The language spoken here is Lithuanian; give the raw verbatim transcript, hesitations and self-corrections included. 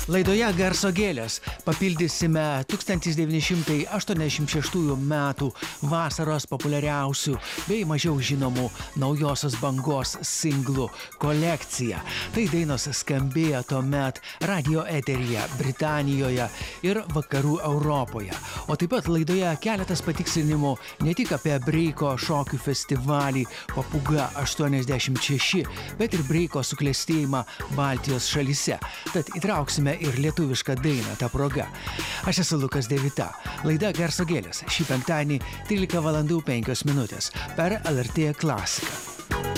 Laidoje Garso gėlės papildysime tūkstantis devyni šimtai aštuoniasdešimt šeštųjų metų vasaros populiariausių bei mažiau žinomų naujosios bangos singlų kolekciją. Tai dainos skambėjo tuomet radio eteryje Britanijoje ir vakarų Europoje. O taip pat laidoje keletas patikslinimų ne tik apie breiko šokių festivalį Papūga aštuoniasdešimt šeši, bet ir breiko suklestėjimą Baltijos šalyse. Tad įtrauksime ir lietuvišką dainą ta proga. Aš esu Lukas Devita. Laida Garso gėlės šį penktadienį trylika valandų penkios minutės per L R T klasiką.